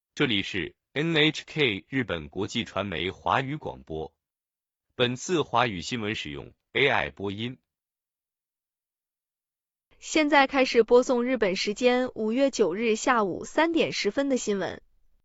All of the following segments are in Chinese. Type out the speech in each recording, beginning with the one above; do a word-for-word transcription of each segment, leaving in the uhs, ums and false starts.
这里是 N H K 日本国际传媒华语广播。本次华语新闻使用 A I 播音。 现在开始播送日本时间五月九日下午三点十分的新闻。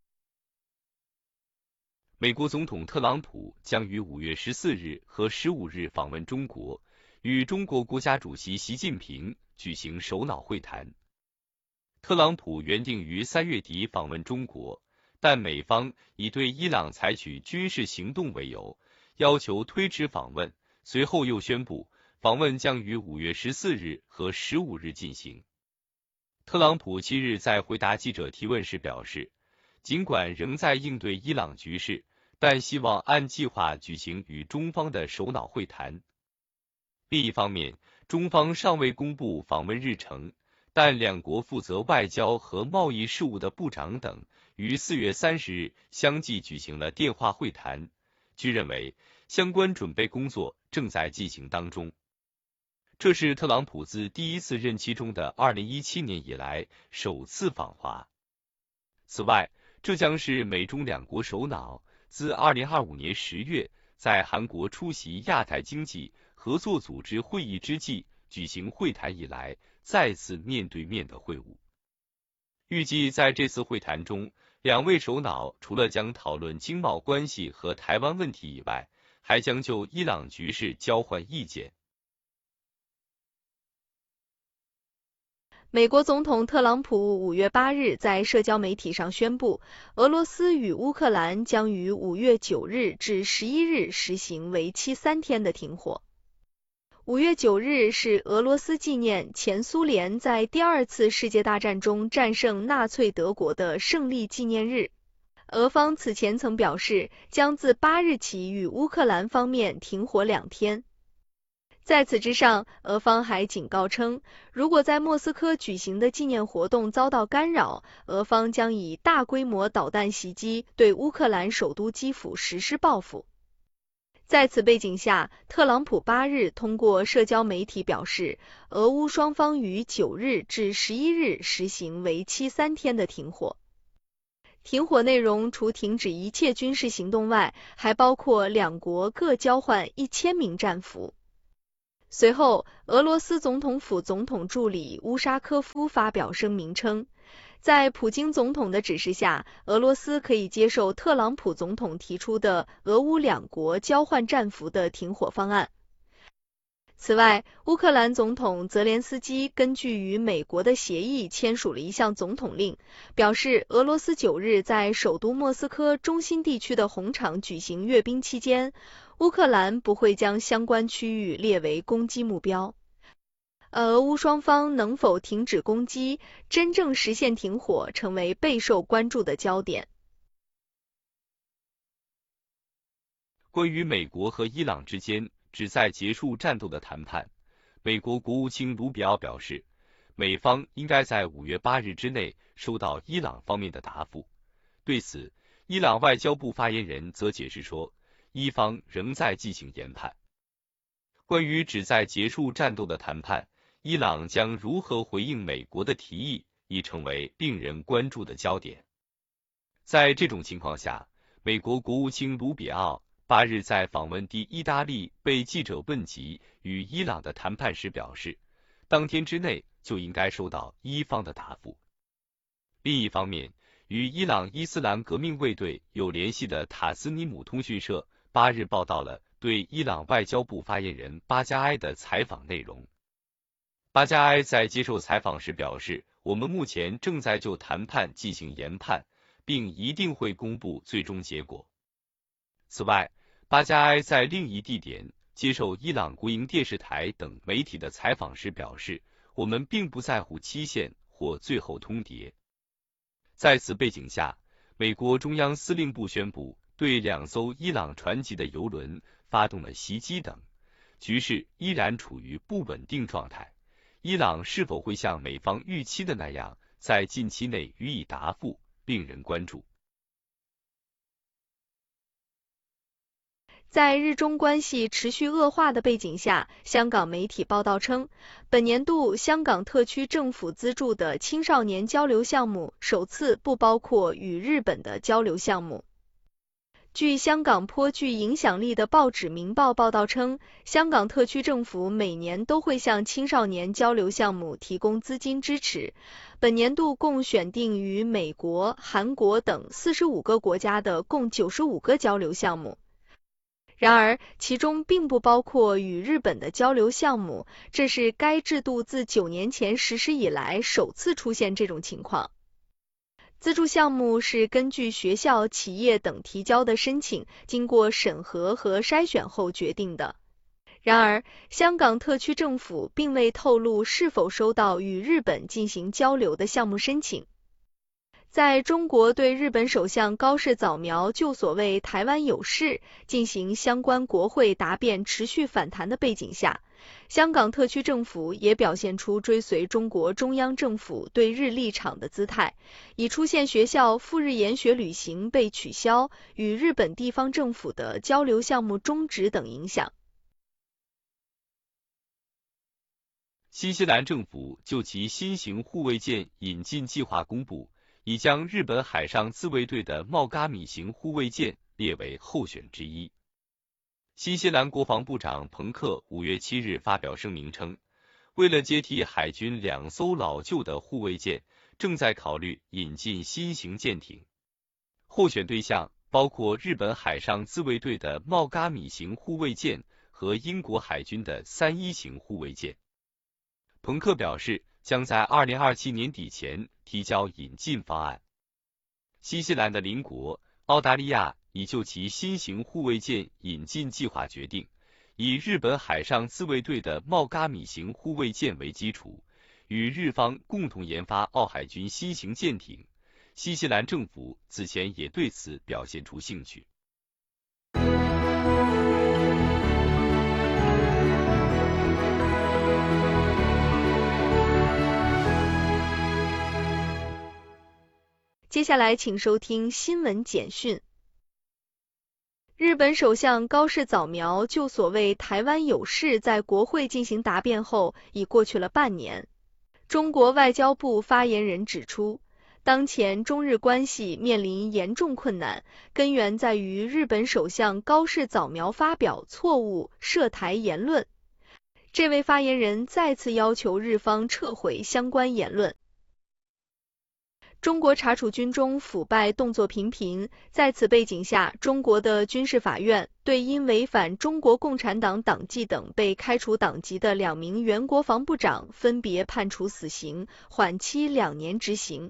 美国总统特朗普将于五月十四日和十五日访问中国，与中国国家主席习近平举行首脑会谈。特朗普原定于三月底访问中国，但美方以对伊朗采取军事行动为由，要求推迟访问，随后又宣布访问将于五月十四日和十五日进行。特朗普七日在回答记者提问时表示，尽管仍在应对伊朗局势，但希望按计划举行与中方的首脑会谈。另一方面，中方尚未公布访问日程，但两国负责外交和贸易事务的部长等于四月三十日相继举行了电话会谈。据认为，相关准备工作正在进行当中。这是特朗普自第一次任期中的二零一七年以来首次访华。此外，这将是美中两国首脑自二零二五年十月在韩国出席亚太经济合作组织会议之际举行会谈以来再次面对面的会晤。预计在这次会谈中，两位首脑除了将讨论经贸关系和台湾问题以外，还将就伊朗局势交换意见。 美国总统特朗普五月八日在社交媒体上宣布，俄罗斯与乌克兰将于五月九日至十一日实行为期三天的停火。五月九日是俄罗斯纪念前苏联在第二次世界大战中战胜纳粹德国的胜利纪念日。俄方此前曾表示，将自八日起与乌克兰方面停火两天。在此之上，俄方还警告称，如果在莫斯科举行的纪念活动遭到干扰，俄方将以大规模导弹袭击对乌克兰首都基辅实施报复。在此背景下，特朗普八日通过社交媒体表示，俄乌双方于九日至十一日实行为期三天的停火。停火内容除停止一切军事行动外，还包括两国各交换一千名战俘。随后，俄罗斯总统府总统助理乌沙科夫发表声明称，在普京总统的指示下，俄罗斯可以接受特朗普总统提出的俄乌两国交换战俘的停火方案。此外，乌克兰总统泽连斯基根据与美国的协议签署了一项总统令，表示俄罗斯九日在首都莫斯科中心地区的红场举行阅兵期间，乌克兰不会将相关区域列为攻击目标。俄乌双方能否停止攻击，真正实现停火，成为备受关注的焦点。 关于美国和伊朗之间旨在结束战斗的谈判，美国国务卿卢比奥表示，美方应该在五月八日之内收到伊朗方面的答复。对此，伊朗外交部发言人则解释说，伊方仍在进行研判。关于旨在结束战斗的谈判，伊朗将如何回应美国的提议，已成为令人关注的焦点。在这种情况下，美国国务卿卢比奥八日在访问地意大利被记者问及与伊朗的谈判时表示，当天之内就应该收到伊方的答复。另一方面，与伊朗伊斯兰革命卫队有联系的塔斯尼姆通讯社八日报道了对伊朗外交部发言人巴加埃的采访内容。巴加埃在接受采访时表示，我们目前正在就谈判进行研判，并一定会公布最终结果。此外，巴加埃在另一地点接受伊朗国营电视台等媒体的采访时表示，我们并不在乎期限或最后通牒。在此背景下，美国中央司令部宣布对两艘伊朗船籍的油轮发动了袭击等，局势依然处于不稳定状态。伊朗是否会像美方预期的那样在近期内予以答复，令人关注。 在日中关系持续恶化的背景下，香港媒体报道称，本年度香港特区政府资助的青少年交流项目首次不包括与日本的交流项目。据香港颇具影响力的报纸《明报》报道称，香港特区政府每年都会向青少年交流项目提供资金支持，本年度共选定与美国、韩国等四十五个国家的共九十五个交流项目。然而，其中并不包括与日本的交流项目，这是该制度自九年前实施以来首次出现这种情况。资助项目是根据学校、企业等提交的申请，经过审核和筛选后决定的。然而，香港特区政府并未透露是否收到与日本进行交流的项目申请。在中国对日本首相高市早苗就所谓台湾有事进行相关国会答辩持续反弹的背景下，香港特区政府也表现出追随中国中央政府对日立场的姿态，已出现学校赴日研学旅行被取消、与日本地方政府的交流项目终止等影响。 新西兰政府就其新型护卫舰引进计划公布，已将日本海上自卫队的茂嘎米型护卫舰列为候选之一。新西兰国防部长彭克五月七日发表声明称，为了接替海军两艘老旧的护卫舰，正在考虑引进新型舰艇。候选对象包括日本海上自卫队的茂嘎米型护卫舰和英国海军的三一型护卫舰。彭克表示，将在二零二七年底前提交引进方案。新西兰的邻国澳大利亚已就其新型护卫舰引进计划决定，以日本海上自卫队的茂嘎米型护卫舰为基础，与日方共同研发澳海军新型舰艇。新西兰政府此前也对此表现出兴趣。 接下来请收听新闻简讯。日本首相高市早苗就所谓台湾有事在国会进行答辩后，已过去了半年。中国外交部发言人指出，当前中日关系面临严重困难，根源在于日本首相高市早苗发表错误涉台言论。这位发言人再次要求日方撤回相关言论。中国查处军中腐败动作频频，在此背景下，中国的军事法院对因违反中国共产党党纪等被开除党籍的两名原国防部长分别判处死刑，缓期两年执行。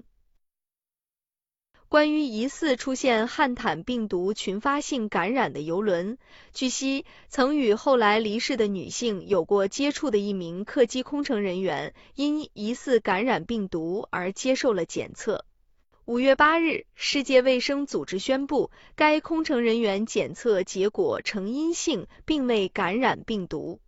关于疑似出现汉坦病毒群发性感染的邮轮，据悉，曾与后来离世的女性有过接触的一名客机空乘人员，因疑似感染病毒而接受了检测。五月八日，世界卫生组织宣布，该空乘人员检测结果呈阴性，并未感染病毒。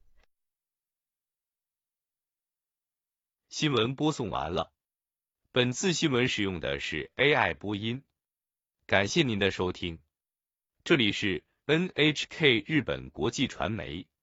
新闻播送完了。本次新闻使用的是 A I 播音，感谢您的收听。这里是 N H K 日本国际传媒。